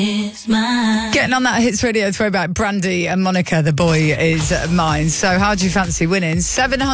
Is mine. Getting on that Hits Radio throwback, Brandy and Monica, The Boy Is Mine. So how do you fancy winning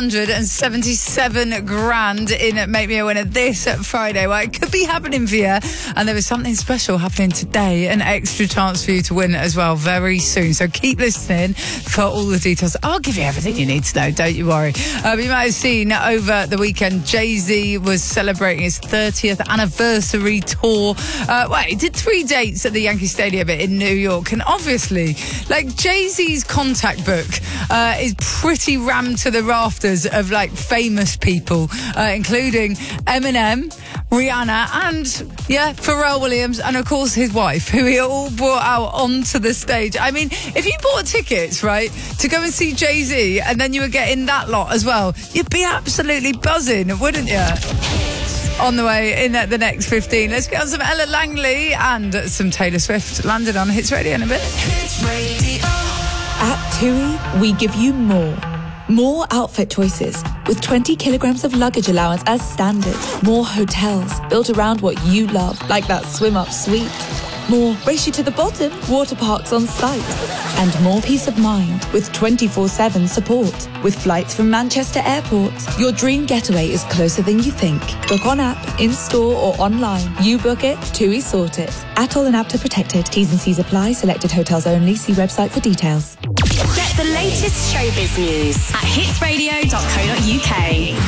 777 grand in Make Me a Winner this Friday? Well, it could be happening for you, and there is something special happening today, an extra chance for you to win as well very soon. So keep listening for all the details. I'll give you everything you need to know, don't you worry. You might have seen over the weekend, Jay-Z was celebrating his 30th anniversary tour. He did 3 dates at the Yankee Stadium in New York, and obviously, like, Jay-Z's contact book is pretty rammed to the rafters of like famous people, including Eminem, Rihanna, and Pharrell Williams, and of course his wife, who he all brought out onto the stage. I mean, if you bought tickets, right, to go and see Jay-Z, and then you were getting that lot as well, you'd be absolutely buzzing, wouldn't you? On the way in at the next 15. Let's get on some Ella Langley and some Taylor Swift. Landed on Hits Radio in a bit. Hits Radio. At TUI, we give you more. More outfit choices with 20 kilograms of luggage allowance as standard. More hotels built around what you love, like that swim-up suite. More race you to the bottom water parks on site. And more peace of mind with 24/7 support. With flights from Manchester Airport, your dream getaway is closer than you think. Book on app, in-store or online. You book it, TUI sort it. Atoll and APTA protected. T's and C's apply. Selected hotels only. See website for details. Get the latest showbiz news at hitsradio.co.uk.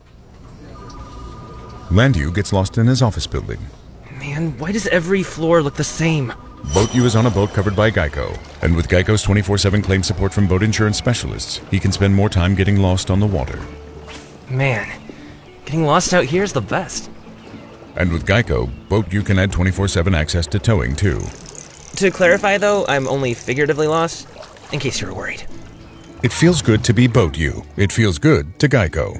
Landu gets lost in his office building. Man, why does every floor look the same? Boat U is on a boat covered by Geico. And with Geico's 24/7 claim support from boat insurance specialists, he can spend more time getting lost on the water. Man, getting lost out here is the best. And with Geico, Boat U can add 24/7 access to towing, too. To clarify, though, I'm only figuratively lost, in case you were worried. It feels good to be Boat U. It feels good to Geico.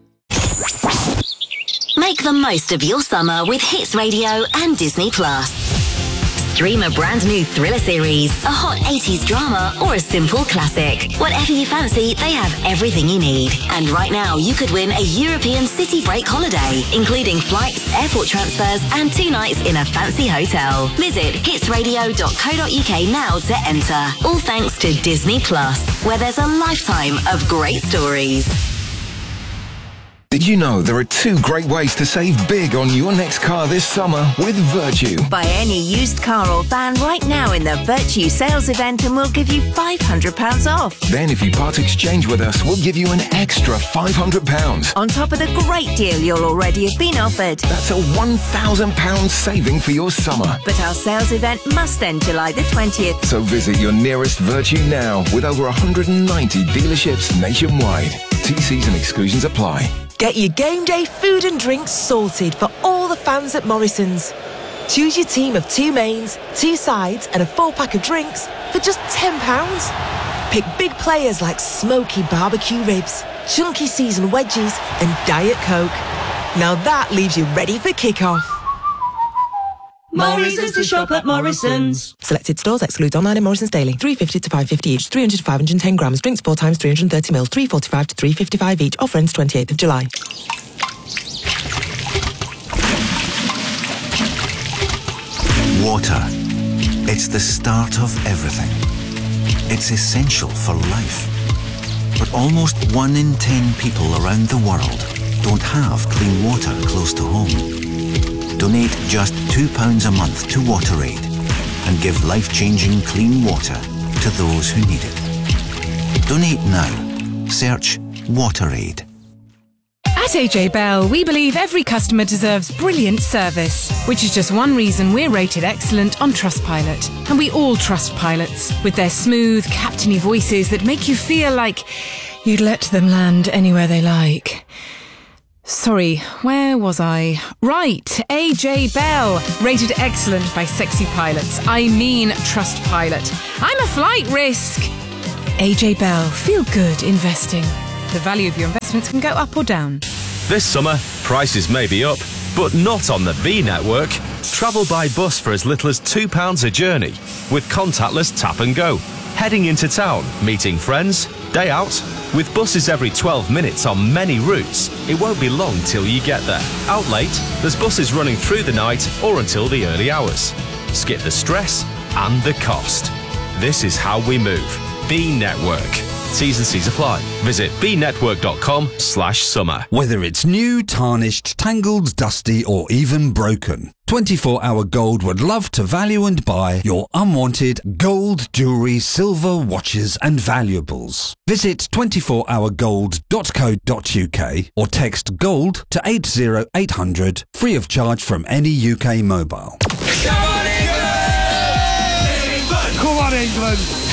Make the most of your summer with Hits Radio and Disney Plus. Stream a brand new thriller series, a hot 80s drama, or a simple classic. Whatever you fancy, they have everything you need. And right now, you could win a European city break holiday, including flights, airport transfers, and 2 nights in a fancy hotel. Visit hitsradio.co.uk now to enter. All thanks to Disney Plus, where there's a lifetime of great stories. Did you know there are 2 great ways to save big on your next car this summer with Virtue? Buy any used car or van right now in the Virtue sales event and we'll give you £500 off. Then if you part exchange with us, we'll give you an extra £500. On top of the great deal you'll already have been offered. That's a £1,000 saving for your summer. But our sales event must end July the 20th. So visit your nearest Virtue now with over 190 dealerships nationwide. TCs and exclusions apply. Get your game day food and drinks sorted for all the fans at Morrison's. Choose your team of 2 mains, 2 sides and a 4-pack of drinks for just £10. Pick big players like smoky barbecue ribs, chunky seasoned wedges and Diet Coke. Now that leaves you ready for kick-off. Morrison's to shop at Morrison's. Selected stores exclude online and Morrison's daily. 350 to 550 each, 300 to 510 grams. Drinks 4 times 330 mils, 345 to 355 each. Offer ends 28th of July. Water. It's the start of everything. It's essential for life. But almost 1 in 10 people around the world don't have clean water close to home. Donate just £2 a month to WaterAid and give life-changing clean water to those who need it. Donate now. Search WaterAid. At AJ Bell, we believe every customer deserves brilliant service, which is just one reason we're rated excellent on Trustpilot. And we all trust pilots, with their smooth, captainy voices that make you feel like you'd let them land anywhere they like. Sorry, where was I? Right, AJ Bell, rated excellent by sexy pilots. I mean Trustpilot. I'm a flight risk. AJ Bell, feel good investing. The value of your investments can go up or down. This summer, prices may be up, but not on the B network. Travel by bus for as little as £2 a journey, with contactless tap and go. Heading into town, meeting friends, day out. With buses every 12 minutes on many routes, it won't be long till you get there. Out late, there's buses running through the night or until the early hours. Skip the stress, and the cost. This is how we move. B Network. T's and C's apply. Visit bnetwork.com/summer. Whether it's new, tarnished, tangled, dusty, or even broken, 24-Hour Gold would love to value and buy your unwanted gold, jewellery, silver, watches and valuables. Visit 24hourgold.co.uk or text GOLD to 80800 free of charge from any UK mobile. Come on, England!